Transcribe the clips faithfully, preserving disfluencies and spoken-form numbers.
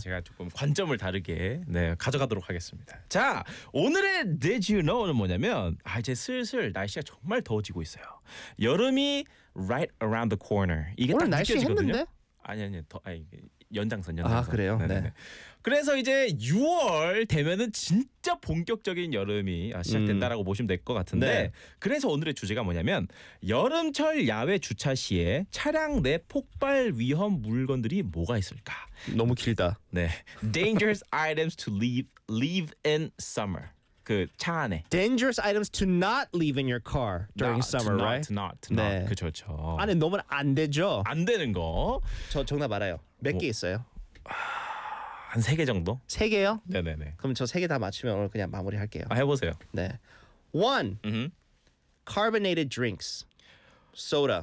제가 조금 관점을 다르게 네, 가져가도록 하겠습니다. 자, 오늘의 Did You Know는 뭐냐면 아, 이제 슬슬 날씨가 정말 더워지고 있어요. 여름이 right around the corner. 이게 오늘 딱 날씨 느껴지거든요. 했는데? 아니 아니 더 아니 연장선 연장선. 아 그래요? 네네네. 네. 그래서 이제 유월 되면은 진짜 본격적인 여름이 시작된다라고 음. 보시면 될 것 같은데 네. 그래서 오늘의 주제가 뭐냐면 여름철 야외 주차 시에 차량 내 폭발 위험 물건들이 뭐가 있을까? 너무 길다. 네, dangerous items to leave leave in summer. 그 차 안에. Dangerous items to not leave in your car during Not, summer, to not, right? To not, to 네. not. 그렇죠, 그렇죠. 안에 넣으면 안 되죠. 안 되는 거. 저 정답 알아요. 몇 개 뭐. 있어요? 한 세 개 정도? 세 개요? 네네네. 그럼 저 세 개 다 맞추면 오늘 그냥 마무리할게요. 아, 해보세요. 네. One, 음. carbonated drinks, soda,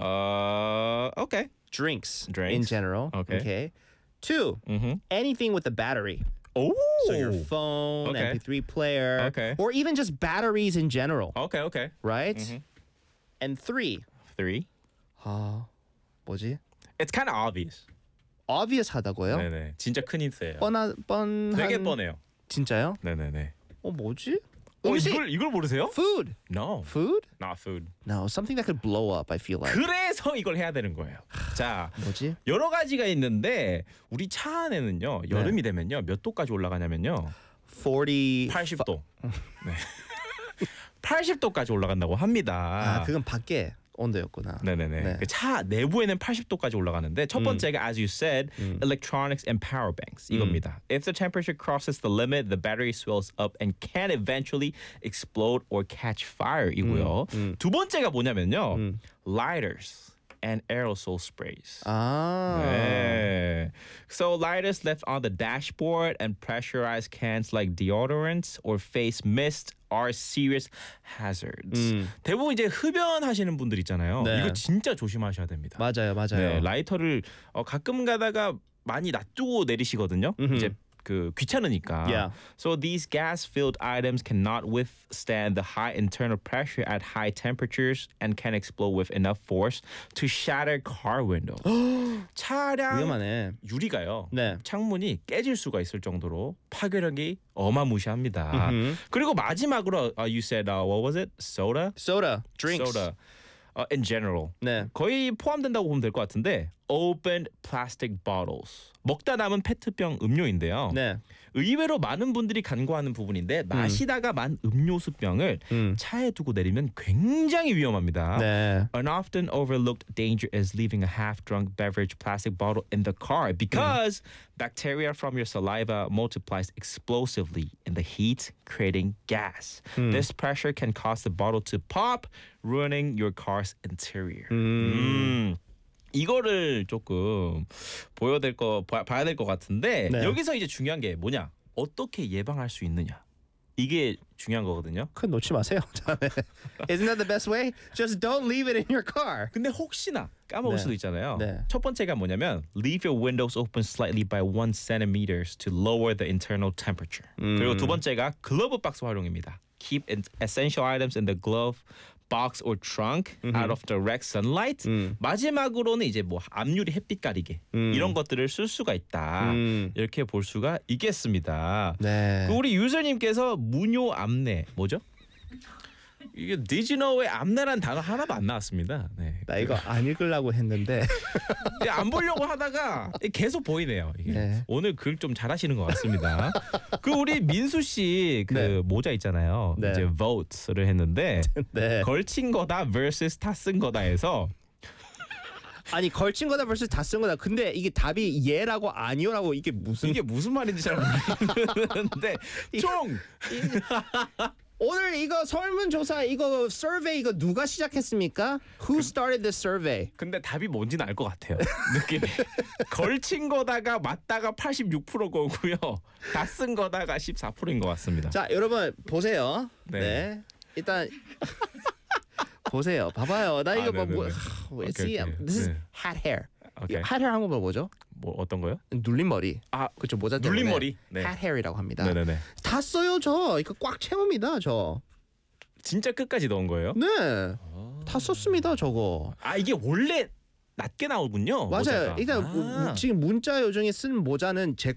어, 오케이. drinks, in Drinks. general. Okay. Two, 음. anything with a battery. 오. So your phone, Okay. M P three player, Okay. or even just batteries in general, 오케이, 오케이. right? Mhm. And three, Three. 아 뭐지? It's kind of obvious. Obvious 하다고요? 네네. 진짜 큰 힌트예요. 뻔한 뻔한. 되게 뻔해요. 진짜요? 네네네. 어 뭐지? 어, 음식. 이걸 이걸 모르세요? Food. No, Food? not food. No, something that could blow up. I feel like. 그래서 이걸 해야 되는 거예요. 자, 뭐지? 여러 가지가 있는데 우리 차 안에는요 여름이 되면요 몇 도까지 올라가냐면요 forty. 팔십 도. 네. 팔십 도까지 올라간다고 합니다. 아, 그건 밖에 온도였구나. 네네네. 네. 그 차 내부에는 팔십 도까지 올라가는데 첫 번째가 as you said, electronics and power banks 이겁니다. If the temperature crosses the limit, the battery swells up and can eventually explode or catch fire이고요. 두 번째가 뭐냐면요, lighters and aerosol sprays. 아. 네. So lighters left on the dashboard and pressurized cans like deodorants or face mist are serious hazards. 대부분 이제 흡연하시는 분들 있잖아요. 네. 이거 진짜 조심하셔야 됩니다. 맞아요, 맞아요. 네, 라이터를 어, 가끔 가다가 많이 놔두고 내리시거든요. 이제 그 귀찮으니까. Yeah. So these gas-filled items cannot withstand the high internal pressure at high temperatures and can explode with enough force to shatter car windows. 차량 위험하네. 유리가요. 네. 창문이 깨질 수가 있을 정도로 파괴력이 어마무시합니다. 그리고 마지막으로 uh, you said uh, what was it? Soda? Soda, drinks. Soda. Uh, in general. 네. 거의 포함된다고 보면 될 것 같은데 open plastic bottles. 먹다 남은 페트병 음료인데요. 네. 의외로 많은 분들이 간과하는 부분인데 마시다가 만 음료수병을 음. 차에 두고 내리면 굉장히 위험합니다. 네. An often overlooked danger is leaving a half-drunk beverage plastic bottle in the car because bacteria from your saliva multiplies explosively in the heat, creating gas. This pressure can cause the bottle to pop, ruining your car's interior. 음. 이거를 조금 보여야 될 거 봐야 될 것 같은데 네. 여기서 이제 중요한 게 뭐냐? 어떻게 예방할 수 있느냐? 이게 중요한 거거든요. 큰 놓지 마세요. Isn't that the best way? Just don't leave it in your car. 근데 혹시나 까먹을 네. 수도 있잖아요. 네. 첫 번째가 뭐냐면 leave your windows open slightly by one centimeters to lower the internal temperature. 그리고 두 번째가 글러브 박스 활용입니다. Keep essential items in the glove box or trunk out of direct sunlight. 음. 마지막으로는 이제 뭐 앞유리 햇빛 가리개 음. 이런 것들을 쓸 수가 있다. 음. 이렇게 볼 수가 있겠습니다. 네. 그 우리 유저님께서 무료 안내 뭐죠? 이게 Did you know의 안내란 단어 하나도 안 나왔습니다. 네. 나 이거 안 읽으려고 했는데 근데 안 보려고 하다가 계속 보이네요. 이게. 네. 오늘 글 좀 잘하시는 것 같습니다. 그 우리 민수 씨 그 네. 모자 있잖아요. 네. 이제 vote를 했는데 네. 걸친 거다 vs 다 쓴 거다 해서 아니 걸친 거다 versus 다 쓴 거다. 근데 이게 답이 예라고 아니요라고 이게 무슨 이게 무슨 말인지 잘 모르겠는데 총 오늘 이거 설문조사 이거 survey 이거 누가 시작했습니까? Who started this survey? 근데 답이 뭔지는 알 것 같아요. 느낌이 걸친 거다가 맞다가 팔십육 퍼센트 거고요. 다 쓴 거다가 십사 퍼센트인 것 같습니다. 자 여러분 보세요. 네. 네. 일단 보세요. 봐봐요. 나 이거 아, 뭐, 뭐 네네네. 뭐 오케이, see, 오케이. this is 네. hat hair. 오케이. hat hair 한국말 뭐죠? 뭐 어떤 거요? 눌린 머리. 아, 그렇죠. 모자 때문에. 눌린 머리. 네. hat hair이라고 합니다. 네네네. 다 써요 저. 이거 꽉 채웁니다 저. 진짜 끝까지 넣은 거예요? 네. 다 썼습니다 저거. 아 이게 원래 낮게 나오군요. 맞아요. 모자가. 일단 아. 무- 지금 문자 요정이 쓴 모자는 제